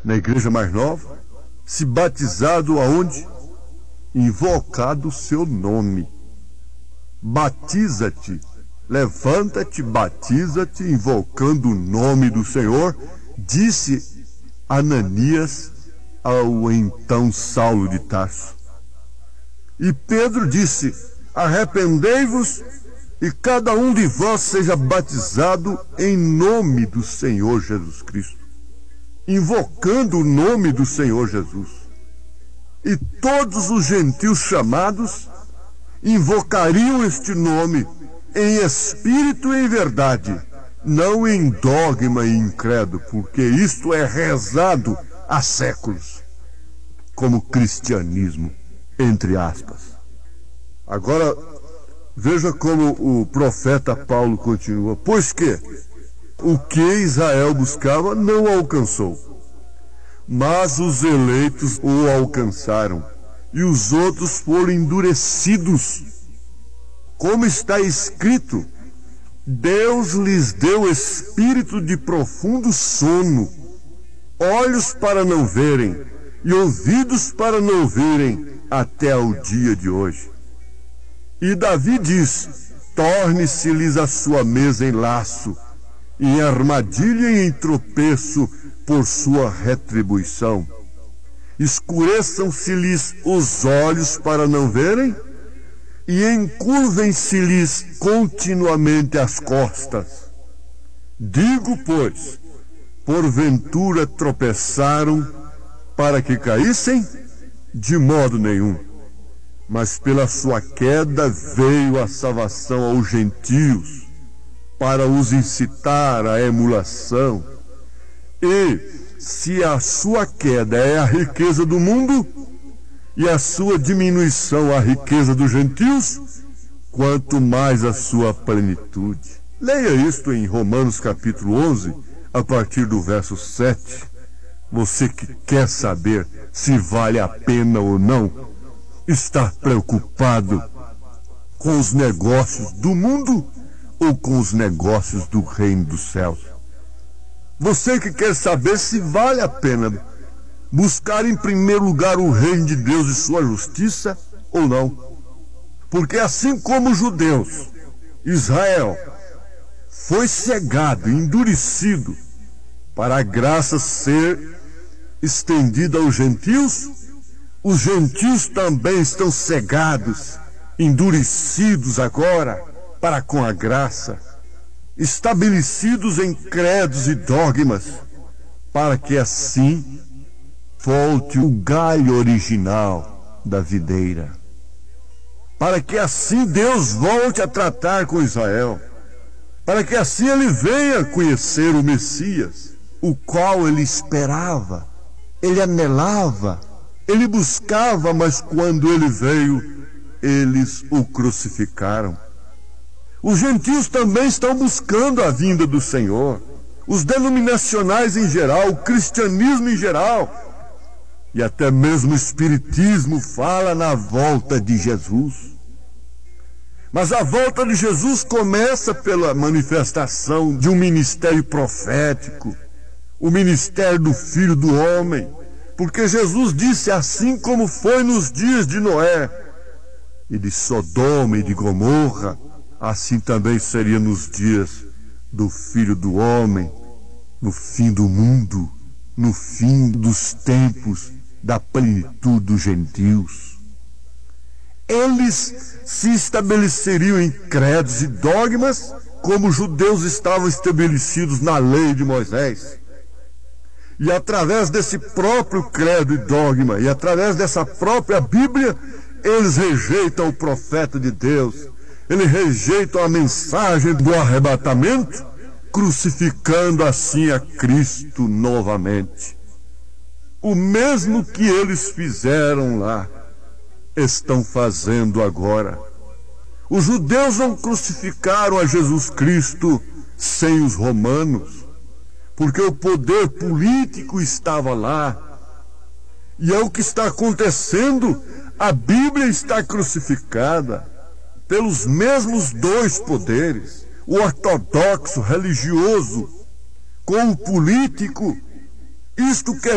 na igreja mais nova, se batizado aonde? Invocado o seu nome. Batiza-te, levanta-te, batiza-te, invocando o nome do Senhor, disse Ananias ao então Saulo de Tarso. E Pedro disse: arrependei-vos e cada um de vós seja batizado em nome do Senhor Jesus Cristo, invocando o nome do Senhor Jesus. E todos os gentios chamados invocariam este nome em espírito e em verdade, não em dogma e incrédulo, porque isto é rezado há séculos, como cristianismo, entre aspas. Agora, veja como o profeta Paulo continua: pois que o que Israel buscava não alcançou, mas os eleitos o alcançaram, e os outros foram endurecidos. Como está escrito, Deus lhes deu espírito de profundo sono, olhos para não verem e ouvidos para não ouvirem, até o dia de hoje. E Davi diz: torne-se-lhes a sua mesa em laço, em armadilha e em tropeço por sua retribuição. Escureçam-se-lhes os olhos para não verem, e encurvem-se-lhes continuamente as costas. Digo, pois, porventura tropeçaram para que caíssem? De modo nenhum. Mas pela sua queda veio a salvação aos gentios, para os incitar à emulação. E, se a sua queda é a riqueza do mundo, e a sua diminuição a riqueza dos gentios, quanto mais a sua plenitude. Leia isto em Romanos capítulo 11, a partir do verso 7. Você que quer saber se vale a pena ou não estar preocupado com os negócios do mundo ou com os negócios do reino dos céus. Você que quer saber se vale a pena buscar em primeiro lugar o reino de Deus e sua justiça ou não. Porque assim como os judeus, Israel foi cegado, endurecido, para a graça ser estendida aos gentios, os gentios também estão cegados, endurecidos agora para com a graça, estabelecidos em credos e dogmas, para que assim volte o galho original da videira, para que assim Deus volte a tratar com Israel, para que assim ele venha conhecer o Messias, o qual ele esperava, ele anelava, ele buscava, mas quando ele veio, eles o crucificaram. Os gentios também estão buscando a vinda do Senhor, os denominacionais em geral, o cristianismo em geral, e até mesmo o espiritismo fala na volta de Jesus. Mas a volta de Jesus começa pela manifestação de um ministério profético, o ministério do Filho do Homem, porque Jesus disse: assim como foi nos dias de Noé e de Sodoma e de Gomorra, assim também seria nos dias do Filho do Homem, no fim do mundo, no fim dos tempos, da plenitude dos gentios. Eles se estabeleceriam em credos e dogmas, como os judeus estavam estabelecidos na lei de Moisés. E através desse próprio credo e dogma, e através dessa própria Bíblia, eles rejeitam o profeta de Deus, eles rejeitam a mensagem do arrebatamento, crucificando assim a Cristo novamente. O mesmo que eles fizeram lá, estão fazendo agora. Os judeus não crucificaram a Jesus Cristo sem os romanos, porque o poder político estava lá. E é o que está acontecendo. A Bíblia está crucificada pelos mesmos dois poderes, o ortodoxo religioso com o político. Isto quer